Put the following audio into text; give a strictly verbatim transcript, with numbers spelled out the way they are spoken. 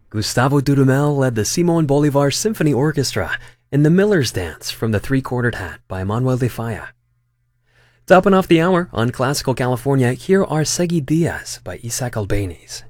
Gustavo Dudamel led the Simon Bolivar Symphony Orchestra in The Miller's Dance from The Three-Cornered Hat by Manuel de Falla. Topping off the hour on Classical California, here are Seguidillas by Isaac Albéniz.